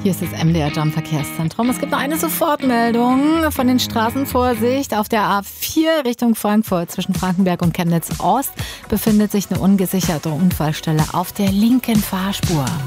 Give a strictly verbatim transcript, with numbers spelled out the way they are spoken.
Hier ist das M D R Jump Verkehrszentrum. Es gibt noch eine Sofortmeldung von den Straßenvorsicht. Auf der A vier Richtung Frankfurt zwischen Frankenberg und Chemnitz Ost befindet sich eine ungesicherte Unfallstelle auf der linken Fahrspur.